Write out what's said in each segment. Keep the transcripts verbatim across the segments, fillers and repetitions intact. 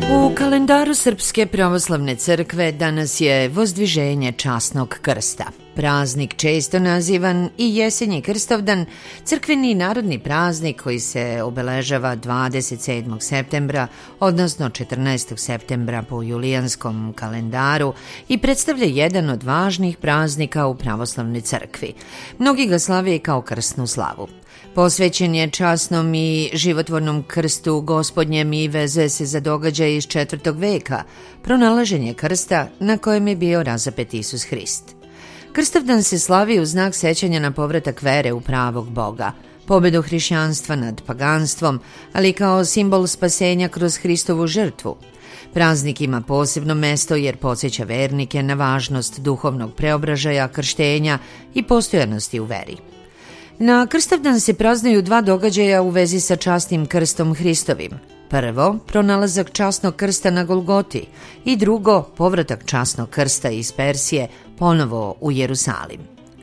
U kalendaru Srpske pravoslavne crkve danas je vozdviženje časnog krsta. Praznik često nazivan i jesenji krstovdan, crkveni narodni praznik koji se obeležava dvadeset sedmog septembra, odnosno četrnaestog septembra po julijanskom kalendaru i predstavlja jedan od važnih praznika u pravoslavnoj crkvi. Mnogi ga slave kao krsnu slavu. Posvećen je časnom i životvornom krstu Gospodnjem i vezuje se za događaj iz četvrtog veka, pronalaženje krsta na kojem je bio razapet Isus Hrist. Krstovdan se slavi u znak sećanja na povratak vere u pravog Boga, pobedu hrišćanstva nad paganstvom, ali kao simbol spasenja kroz Hristovu žrtvu. Praznik ima posebno mesto jer podsjeća vernike na važnost duhovnog preobražaja, krštenja i postojanosti u veri. Na krstovdan se praznuju dva događaja u vezi sa časnim krstom Hristovim. Prvo, pronalazak časnog krsta na Golgoti i drugo, povratak časnog krsta iz Persije ponovo u Jerusalim.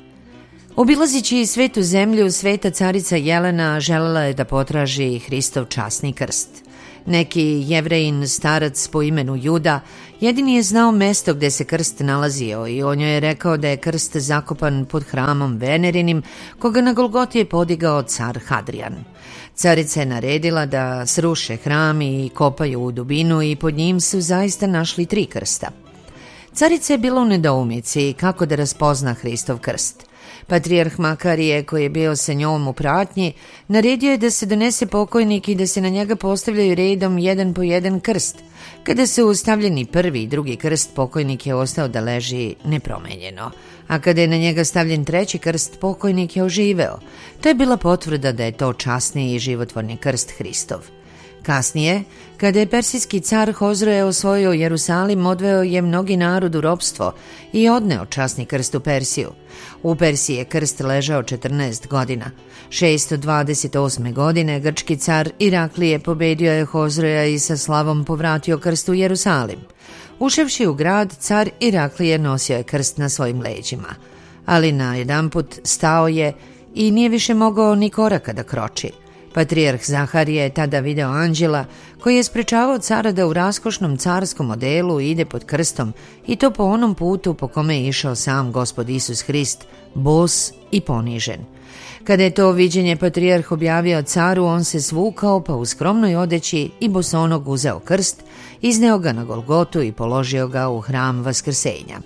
Obilazići svetu zemlju, sveta carica Jelena želela je da potraži Hristov časni krst. Neki Jevrejin starac po imenu Juda jedini je znao mesto gde se krst nalazio i on joj je rekao da je krst zakopan pod hramom Venerinim, koga na Golgoti je podigao car Hadrian. Carica je naredila da sruše hram i kopaju u dubinu i pod njim su zaista našli tri krsta. Carica je bila u nedoumici kako da raspozna Hristov krst. Patrijarh Makarije, koji je bio sa njom u pratnji, naredio je da se donese pokojnik i da se na njega postavljaju redom jedan po jedan krst. Kada su stavljeni prvi i drugi krst, pokojnik je ostao da leži nepromenjeno, a kada je na njega stavljen treći krst, pokojnik je oživeo. To je bila potvrda da je to časni i životvorni krst Hristov. Kasnije, kada je persijski car Hozroje osvojio Jerusalim, odveo je mnogi narod u ropstvo i odneo časni krst u Persiju. U Persiji je krst ležao četrnaest godina. šesto dvadeset osme. godine grčki car Iraklije pobedio je Hozroja i sa slavom povratio krst u Jerusalim. Uševši u grad, car Iraklije nosio je krst na svojim leđima, ali na jedanput stao je i nije više mogao ni koraka da kroči. Patrijarh Zaharije je tada video anđela koji je sprečavao cara da u raskošnom carskom odelu ide pod krstom i to po onom putu po kome je išao sam Gospod Isus Hrist, bos i ponižen. Kada je to viđenje patrijarh objavio caru, on se svukao pa u skromnoj odeći i bosonog uzeo krst, izneo ga na Golgotu i položio ga u hram Vaskrsenja.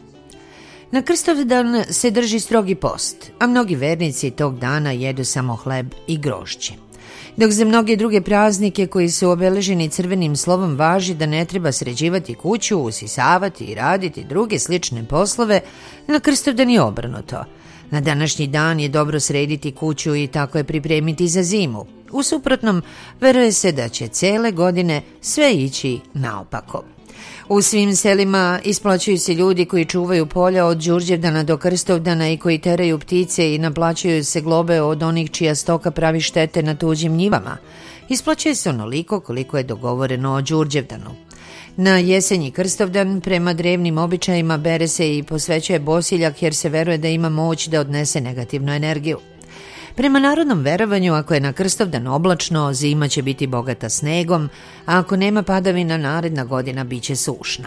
Na Krstovdan se drži strogi post, a mnogi vernici tog dana jedu samo hleb i grožđe. Dok za mnoge druge praznike koji su obeleženi crvenim slovom važi da ne treba sređivati kuću, usisavati i raditi druge slične poslove, na Krstovdan je obrnuto. Na današnji dan je dobro srediti kuću i tako je pripremiti za zimu. U suprotnom, veruje se da će cele godine sve ići naopako. U svim selima isplaćuju se ljudi koji čuvaju polja od Đurđevdana do Krstovdana i koji teraju ptice i naplaćuju se globe od onih čija stoka pravi štete na tuđim njivama. Isplaćuje se onoliko koliko je dogovoreno o Đurđevdanu. Na jesenji Krstovdan prema drevnim običajima bere se i posvećuje bosiljak jer se veruje da ima moć da odnese negativnu energiju. Prema narodnom verovanju, ako je na Krstovdan oblačno, zima će biti bogata snegom, a ako nema padavina, naredna godina biće sušna.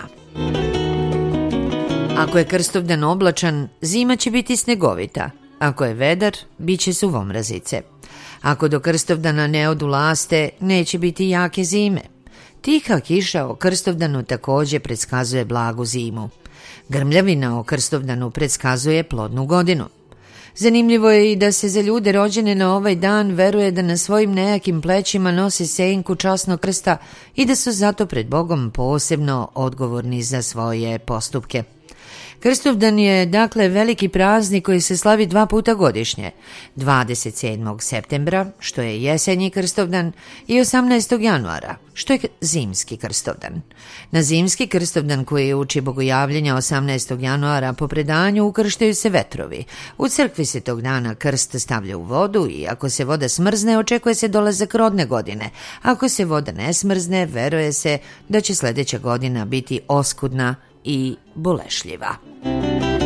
Ako je Krstovdan oblačan, zima će biti snegovita. Ako je vedar, bit će suvomrazice. Ako do Krstovdana ne odu laste, neće biti jake zime. Tiha kiša o Krstovdanu također predskazuje blagu zimu. Grmljavina o Krstovdanu predskazuje plodnu godinu. Zanimljivo je i da se za ljude rođene na ovaj dan veruje da na svojim nejakim plećima nose senku časnog krsta i da su zato pred Bogom posebno odgovorni za svoje postupke. Krstovdan je dakle veliki praznik koji se slavi dva puta godišnje, dvadeset sedmog septembra, što je jesenji Krstovdan, i osamnaestog januara, što je zimski Krstovdan. Na zimski Krstovdan koji uči bogojavljenja osamnaestog januara po predanju ukrštaju se vetrovi. U crkvi se tog dana krst stavlja u vodu i ako se voda smrzne, očekuje se dolazak rodne godine. Ako se voda ne smrzne, veruje se da će sljedeća godina biti oskudna i bolešljiva.